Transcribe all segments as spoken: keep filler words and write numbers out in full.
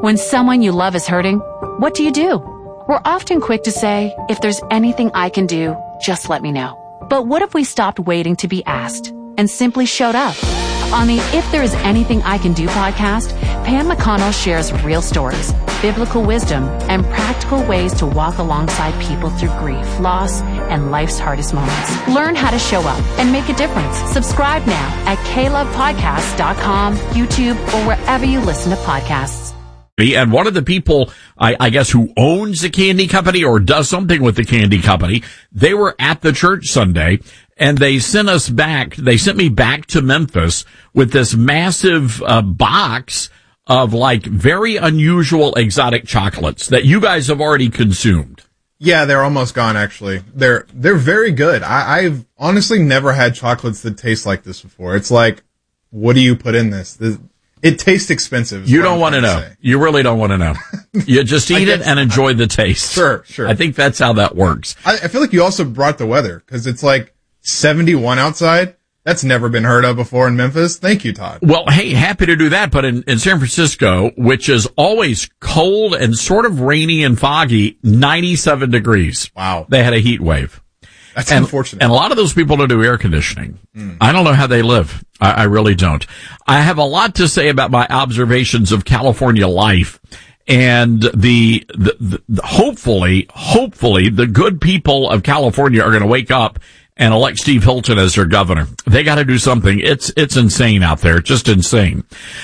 When someone you love is hurting, what do you do? We're often quick to say, if there's anything I can do, just let me know. But what if we stopped waiting to be asked and simply showed up? On the If There Is Anything I Can Do podcast, Pam McConnell shares real stories, biblical wisdom, and practical ways to walk alongside people through grief, loss, and life's hardest moments. Learn how to show up and make a difference. Subscribe now at k love podcast dot com, YouTube, or wherever you listen to podcasts. And one of the people, I, I guess, who owns the candy company or does something with the candy company, they were at the church Sunday, and they sent us back, they sent me back to Memphis with this massive uh, box of, like, very unusual exotic chocolates that you guys have already consumed. Yeah, they're almost gone, actually. They're they're very good. I, I've honestly never had chocolates that taste like this before. It's like, what do you put in this? this It tastes expensive. You don't want to know. You really don't want to know. You just eat it and enjoy the taste. Sure, sure. I think that's how that works. I, I feel like you also brought the weather, because it's like seventy-one outside. That's never been heard of before in Memphis. Thank you, Todd. Well, hey, happy to do that. But in, in San Francisco, which is always cold and sort of rainy and foggy, ninety-seven degrees. Wow. They had a heat wave. That's and, unfortunate. And a lot of those people don't do air conditioning. Mm. I don't know how they live. I, I really don't. I have a lot to say about my observations of California life. And the, the, the hopefully, hopefully, the good people of California are going to wake up and elect Steve Hilton as their governor. They got to do something. It's it's insane out there, just insane.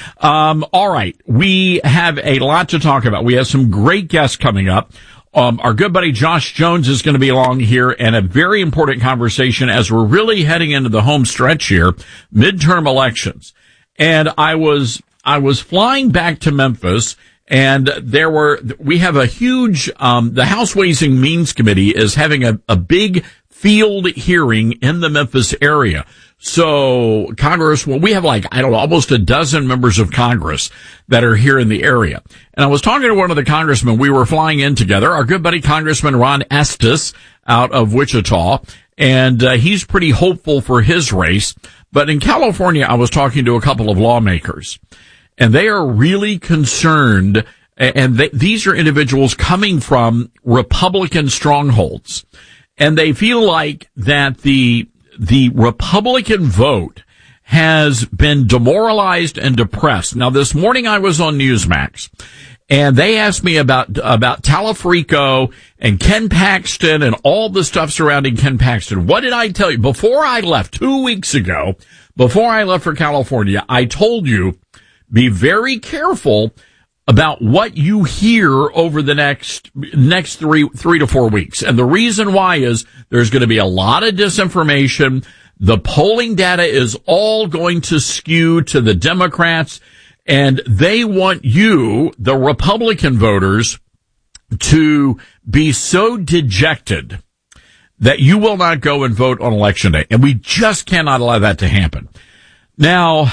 Um, all right, we have a lot to talk about. We have some great guests coming up. Um, our good buddy Josh Jones is going to be along here, and a very important conversation as we're really heading into the home stretch here, midterm elections. And I was I was flying back to Memphis. And there were, we have a huge, um, the House Ways and Means Committee is having a, a big field hearing in the Memphis area. So Congress, well, we have like, I don't know, almost a dozen members of Congress that are here in the area. And I was talking to one of the congressmen. We were flying in together, our good buddy Congressman Ron Estes out of Wichita. And uh, he's pretty hopeful for his race. But in California, I was talking to a couple of lawmakers. And they are really concerned, and they, these are individuals coming from Republican strongholds, and they feel like that the the Republican vote has been demoralized and depressed. Now, this morning I was on Newsmax, and they asked me about about Talafrico and Ken Paxton and all the stuff surrounding Ken Paxton. What did I tell you? Before I left, two weeks ago, before I left for California, I told you, be very careful about what you hear over the next next three three to four weeks. And the reason why is there's going to be a lot of disinformation. The polling data is all going to skew to the Democrats, and they want you, the Republican voters, to be so dejected that you will not go and vote on Election Day. And we just cannot allow that to happen. Now,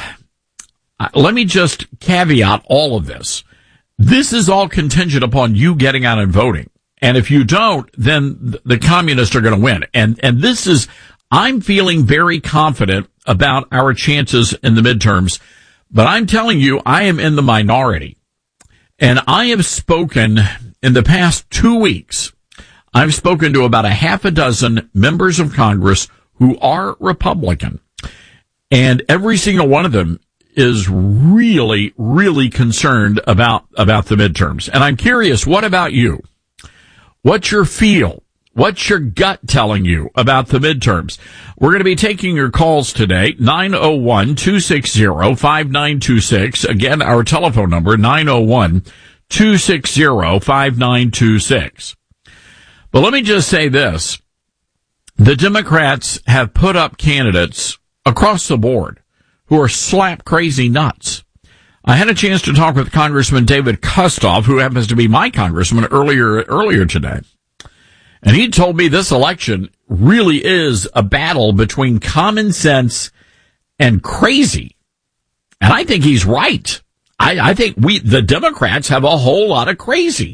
let me just caveat all of this. This is all contingent upon you getting out and voting. And if you don't, then the communists are going to win. And, and this is, I'm feeling very confident about our chances in the midterms, but I'm telling you, I am in the minority. And I have spoken in the past two weeks, I've spoken to about a half a dozen members of Congress who are Republican. And every single one of them is really, really concerned about, about the midterms. And I'm curious, what about you? What's your feel? What's your gut telling you about the midterms? We're going to be taking your calls today, nine oh one, two six zero, five nine two six. Again, our telephone number, nine oh one, two six zero, five nine two six. But let me just say this. The Democrats have put up candidates across the board who are slap crazy nuts. I had a chance to talk with Congressman David Kustoff, who happens to be my congressman, earlier earlier today. And he told me this election really is a battle between common sense and crazy. And I think he's right. I, I think we, the Democrats, have a whole lot of crazy.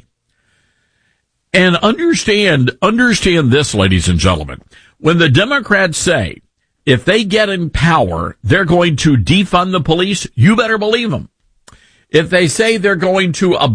And understand, understand this, ladies and gentlemen. When the Democrats say, if they get in power, they're going to defund the police, you better believe them. If they say they're going to